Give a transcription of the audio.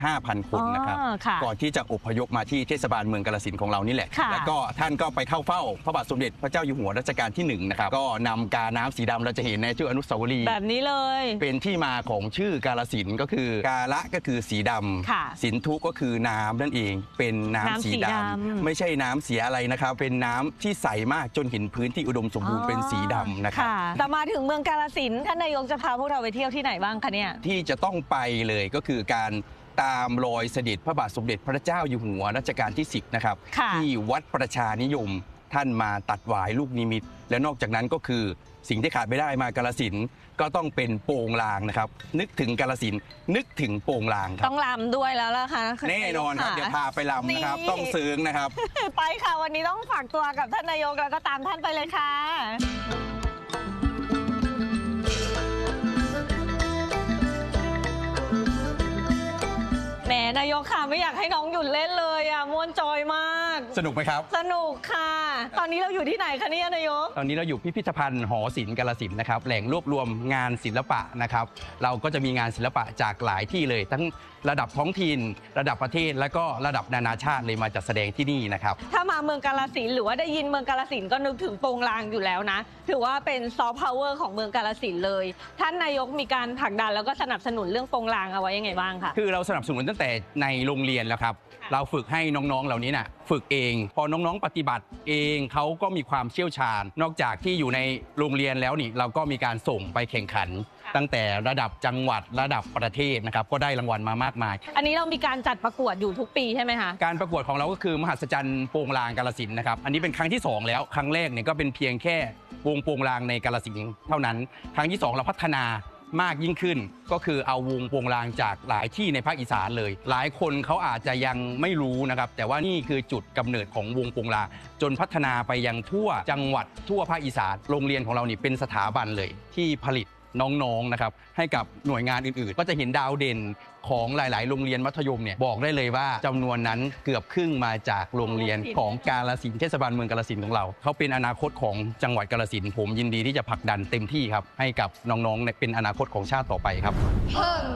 5,000 คนนะครับก่อนที่จะอพยพมาที่เทศบาลเมืองกาฬสินธุ์ของเรานี่แหละแล้วก็ท่านก็ไปเข้าเฝ้าพระบาทสมเด็จพระเจ้าอยู่หัวรัชกาลที่1นะครับก็นำกาน้ำสีดำเราจะเห็นในชื่ออนุสาวรีย์แบบนี้เลยเป็นที่มาของชื่อกาฬสินธุ์ก็คือกาละก็คือสีดำสินธุก็คือน้ำนั่นเองเป็นน้ำสีดำไม่ใช่น้ำเสียอะไรนะครับเป็นน้ำที่ใสมากจนเห็นพื้นที่อุดมสมบูรณ์เป็นสีดำนะครับแต่มาถึงเมืองกาฬสินธุ์ท่านนายกจะพาพวกเราไปเที่ยวที่ไหนบ้างคะเนี่ยที่จะต้องไปเลยก็คือการตามรอยเสด็จพระบาทสมเด็จพระเจ้าอยู่หัวรัชกาลที่10นะครับที่วัดประชานิยมท่านมาตัดหวายลูกนิมิตและนอกจากนั้นก็คือสิ่งที่ขาดไม่ได้มากาฬสินธุ์ก็ต้องเป็นโปงลางนะครับนึกถึงกาฬสินธุ์นึกถึงโปงลางครับต้องลำด้วยแล้วล่ะค่ะแน่นอนครับเดี๋ยวพาไปลำนะครับต้องซึ้งนะครับไปค่ะวันนี้ต้องฝากตัวกับท่านนายกแล้วก็ตามท่านไปเลยค่ะแหมนายกค่ะไม่อยากให้น้องหยุดเล่นเลยอ่ะม่วนจอยมากสนุกไหมครับสนุกค่ะตอนนี้เราอยู่ที่ไหนคะเนี่ยนายกตอนนี้เราอยู่พิพิธภัณฑ์หอศิลป์กาฬสินธุ์นะครับแหล่งรวบรวมงานศิลปะนะครับเราก็จะมีงานศิลปะจากหลายที่เลยทั้งระดับท้องถิ่นระดับประเทศและก็ระดับนานาชาติเลยมาจัดแสดงที่นี่นะครับถ้ามาเมืองกาฬสินธุ์หรือว่าได้ยินเมืองกาฬสินธุ์ก็นึกถึงโปงลางอยู่แล้วนะถือว่าเป็นซอฟต์พาวเวอร์ของเมืองกาฬสินธุ์เลยท่านนายกมีการผลักดันแล้วก็สนับสนุนเรื่องโปงลางเอาไว้ยังไงบ้างคะคือเราสนับสนุนตั้งแต่ในโรงเรียนแล้วครับเราฝึกให้น้องๆเหล่านี้น่ะฝึกเองพอน้องๆปฏิบัติเองเขาก็มีความเชี่ยวชาญนอกจากที่อยู่ในโรงเรียนแล้วนี่เราก็มีการส่งไปแข่งขันตั้งแต่ระดับจังหวัดระดับประเทศนะครับก็ได้รางวัลมามากมายอันนี้เรามีการจัดประกวดอยู่ทุกปีใช่ไหมคะการประกวดของเราก็คือมหัศจรรย์โปงลางกาฬสินธุ์นะครับอันนี้เป็นครั้งที่2แล้วครั้งแรกเนี่ยก็เป็นเพียงแค่วงโปงลางในกาฬสินธุ์เท่านั้นครั้งที่2เราพัฒนามากยิ่งขึ้นก็คือเอาวงโปงลางจากหลายที่ในภาคอีสานเลยหลายคนเขาอาจจะยังไม่รู้นะครับแต่ว่านี่คือจุดกำเนิดของวงโปงลางจนพัฒนาไปยังทั่วจังหวัดทั่วภาคอีสานโรงเรียนของเรานี่เป็นสถาบันเลยที่ผลิตน้องๆนะครับให้กับหน่วยงานอื่นๆก็จะเห็นดาวเด่นของหลายๆโรงเรียนมัธยมเนี่ยบอกได้เลยว่าจำนวนนั้นเกือบครึ่งมาจากโรงเรียนของกาฬสินธุ์เทศบาลเมืองกาฬสินธุ์ของเราเขาเป็นอนาคตของจังหวัดกาฬสินธุ์ผมยินดีที่จะผลักดันเต็มที่ครับให้กับน้องๆเป็นอนาคตของชาติต่อไปครับ